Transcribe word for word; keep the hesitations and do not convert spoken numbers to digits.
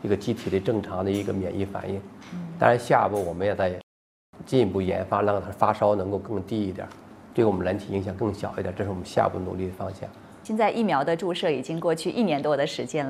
一个机体的正常的一个免疫反应。当然，下一步我们也在进一步研发，让它发烧能够更低一点，对我们人体影响更小一点，这是我们下一步努力的方向。 现在疫苗的注射已经过去一年多的时间了。